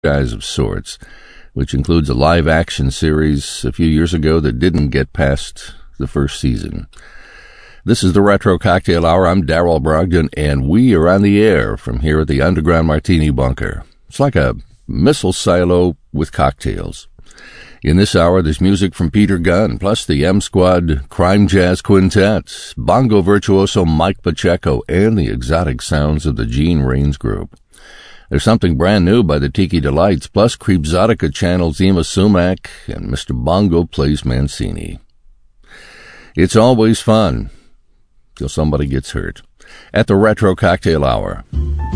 franchise of sorts, which includes a live-action series a few years ago that didn't get past the first season. This is the Retro Cocktail Hour. I'm Darrell Brogdon, and we are on the air from here at the Underground Martini Bunker. It's like a missile silo with cocktails. In this hour, there's music from Peter Gunn, plus the M-Squad Crime Jazz Quintet, bongo virtuoso Mike Pacheco, and the exotic sounds of the Gene Rains Group. There's something brand new by the Tiki Delights, plus Creepzotica channels Yma Sumac, and Mr. Bongo plays Mancini. It's always fun till somebody gets hurt. At the Retro Cocktail Hour.